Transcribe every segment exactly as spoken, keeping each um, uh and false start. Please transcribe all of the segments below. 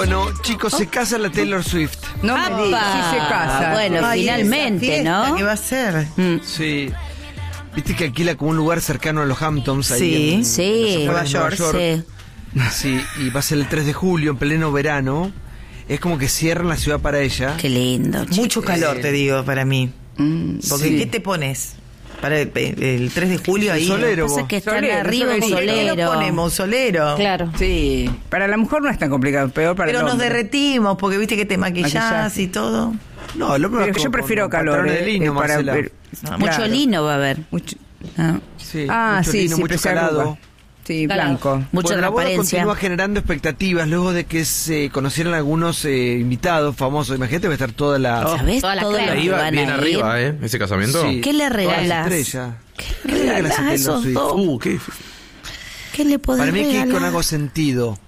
Bueno, chicos, se casa la Taylor Swift. No me digas, sí se casa. Bueno, Ay, finalmente, esa fiesta, ¿no? ¿qué va a ser? Mm. Sí. Viste que alquila como un lugar cercano a los Hamptons. Ahí Sí. en, Sí, en las afueras de Nueva York. Sí. Sí, y va a ser el tres de julio, en pleno verano. Es como que cierran la ciudad para ella. Qué lindo, chicos. Mucho calor, Eh, te digo, para mí. Mm, Porque sí. ¿qué te pones? Para el, el tres de julio ahí. Solero. Pasa que están Solero, arriba un solero. ¿Qué solero. lo ponemos? Solero. Claro. Sí, para la mujer no es tan complicado, peor para Pero el nos hombre. derretimos, porque viste que te maquillás Maquillaje. y todo. No, lo Pero yo prefiero calor. De eh, lino, eh, para- Marcela. pero- Ah, Mucho claro. lino va a haber. Mucho- Ah. Sí, Ah, mucho sí, lino, sí, mucho pero se arruga. calado. Sí, Claro. blanco. Mucha Bueno, la boda transparencia. continúa generando expectativas luego de que se conocieran algunos eh, invitados famosos. Imagínate, va a estar toda la... ¿Sabés Toda la todo lo crema. que Ahí va van bien a ir? arriba, ¿eh? Ese casamiento. Sí, ¿Qué le todas las regalás? estrellas. ¿Qué le regalás a Taylor esos Swift? dos? Uh, qué... ¿Qué le podés Para mí hay que ir con regalar? algo sentido.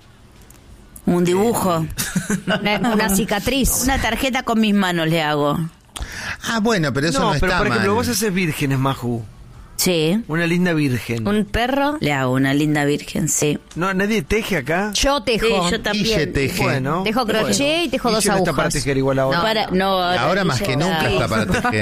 Un dibujo. Una, una cicatriz. Una tarjeta con mis manos le hago. Ah, bueno, pero eso no, No, pero está por ejemplo, mal. vos haces vírgenes, Maju. Sí. Una linda virgen. Un perro. Le hago una linda virgen, sí. No, nadie teje acá. Yo tejo. Sí, yo Guille también. teje. Bueno. Tejo crochet bueno. y tejo dos Guille no está para agujas. tejer igual ahora. No. Para, no, Ahora más que ya nunca está para tejer.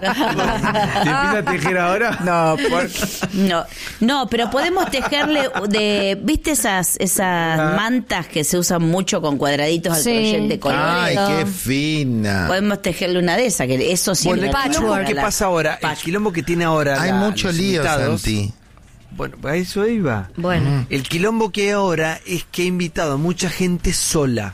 ¿Te empieza a tejer ahora? No, por, No, no, pero podemos tejerle de, ¿viste esas esas Ah. mantas que se usan mucho con cuadraditos al Sí. crochet de Ay, colores? qué fina. Podemos tejerle una de esas, que eso sí. Bueno, el patchwork. quilombo que pasa ahora, el quilombo que tiene ahora Hay la- mucho los lío, invitados, Santi. Bueno, a eso iba. Bueno. El quilombo que hay ahora es que he invitado a mucha gente sola.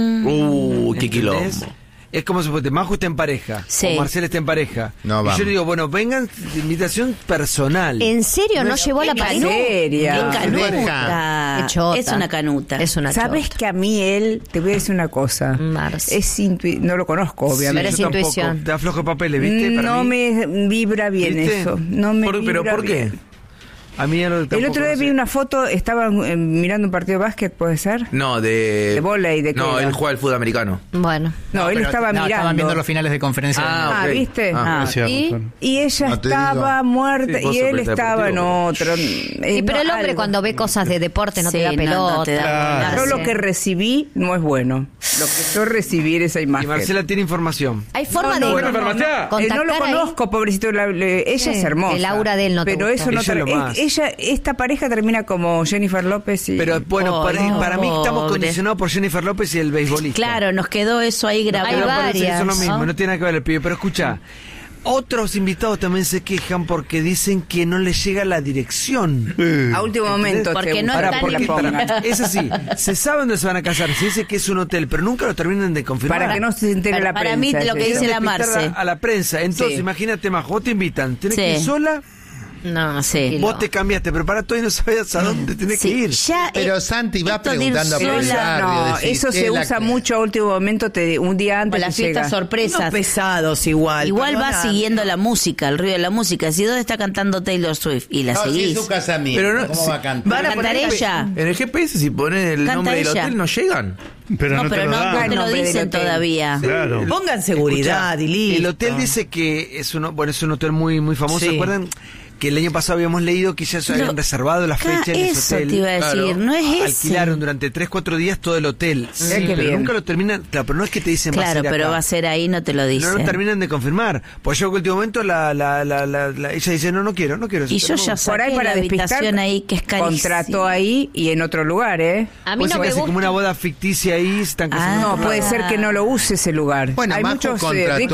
Uh, qué ¿Entendés? quilombo. Es como si fuese Majo está en pareja, Sí. o Marcela está en pareja. No, y vamos. yo le digo, bueno, vengan de invitación personal. ¿En serio no, llevó la qué pareja? seria. ¡Qué Deja. canuta! Qué chota. Es una canuta. Es una ¿Sabes chota. que a mí él, te voy a decir una cosa, Marce. es intui- no lo conozco, Sí, obviamente. Pero es yo tampoco. intuición. Te aflojo papeles, ¿viste? Para no mí, me vibra bien ¿Viste? eso. No me Por- ¿Pero vibra por qué? bien. A mí ya lo- El tampoco otro día lo vi sé. una foto, estaba eh, mirando un partido de básquet, ¿puede ser? No, de... De vóley, ¿de qué No, era? él juega al fútbol americano. Bueno. No, él pero- estaba no, mirando. Estaban viendo los finales de conferencia. Ah, Ah, ok. ¿viste? Ah, Ah, Decía, ¿y? doctor. Y ella No te estaba digo. muerta Sí, vos y él sos estaba en deportivo. otro. Sí, Eh, pero no, el hombre algo. cuando ve cosas de deporte no te Sí, da no, pelota. no te da Claro. Yo pelota. lo que recibí no es bueno. Lo que yo recibí esa Y imagen. Marcela tiene información. Hay forma No, de no, no, no, farmacia? Eh, no lo contactar ahí. conozco, pobrecito. la- le- ella Sí, es hermosa. el aura de él no te Pero gusta. eso no Ella te- es lo es- más. ella, esta pareja termina como Jennifer López y. Pero bueno, Pobre, para, para mí estamos pobre. condicionados por Jennifer López y el beisbolista. Claro, nos quedó eso ahí grabado. Hay Pero parece que varias, son lo mismo, ¿no? no tiene nada que ver el pibe. Pero escucha, otros invitados también se quejan porque dicen que no les llega la dirección. a último momento. Porque te no gusta están que la ni- pongan. Es así, se sabe dónde se van a casar, se dice que es un hotel, pero nunca lo terminan de confirmar. Para que no se entere Para- la para prensa. mí, lo que es dice eso. la Despistar Marce. A, a la prensa. Entonces, Sí. imagínate, Majo, vos te invitan, tenés Sí. que ir sola, No, Sí. vos te cambiaste, pero para todo y no sabías a dónde tenés Sí, que ir. ya, Pero eh, Santi va esto de ir preguntando por el sola, barrio. No, decís, eso ¿qué se es la usa que- mucho a último momento, te, un día antes. Con las te fiestas llega. sorpresas. Unos pesados igual. Igual va perdona. siguiendo la música, el ruido de la música. Si dónde está cantando Taylor Swift y la No, si seguís. es su casamiento. Pero no- ¿Cómo sí. va a cantar? Van a poner cantar en el- ella. En el G P S, si ponen el Canta nombre del ella. hotel, no llegan. Pero no, no, pero te lo no, dan. no te lo nombre del dicen hotel. todavía. Claro. Pongan seguridad y listo. El hotel dice que es un, bueno, es un hotel muy, muy famoso. Sí. ¿Se acuerdan? Que el año pasado habíamos leído que ya se habían No, reservado la Ca- fecha en ese eso hotel. te iba a decir, Claro. no es ese. Alquilaron durante tres, cuatro días todo el hotel. Sí, Sí, qué pero bien. nunca lo terminan. Claro, pero no es que te dicen va a Claro, ser pero acá. va a ser ahí, no te lo dicen. No lo terminan de confirmar. Pues yo en el último momento la, la, la, la, la- ella dice, no, no quiero, no quiero. Y yo ya Por ahí saqué para la despistar, habitación ahí, que es carísima. contrató ahí y en otro lugar, ¿eh? A mí Puede no ser que me hace gusta. como una boda ficticia ahí, se están casando. Ah, No, por puede lado. ser que no lo use ese lugar. Bueno, Hay Majo muchos eh, contrató